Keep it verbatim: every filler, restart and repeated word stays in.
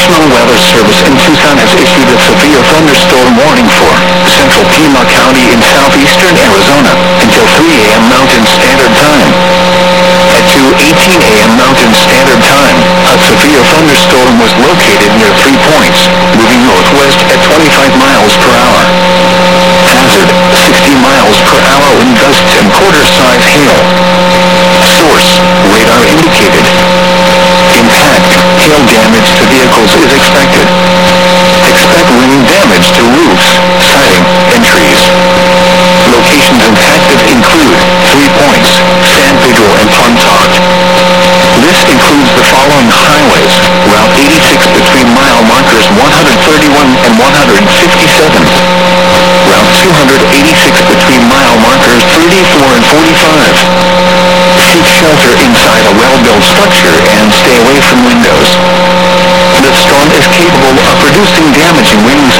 National Weather Service in Tucson has issued a severe thunderstorm warning for central Pima County in southeastern Arizona until three a m Mountain Standard Time. At two eighteen a m Mountain Standard Time, a severe thunderstorm was located near Three Points, moving northwest at twenty-five miles per hour. Hazard, sixty miles per hour wind gusts and quarter-size hail. Source, radar indicated. Impact, hail damage to vehicles is expected. Expect wind damage to roofs, siding, and trees. Locations impacted include Three Points, San Pedro, and Pontoc. This includes the following highways: Route eighty-six between mile markers one hundred thirty-one and one hundred fifty-seven. Route two hundred eighty-six between mile markers thirty-four and forty-five. Seek shelter inside a well-built structure and stay away from windows. The storm is capable of producing damaging wind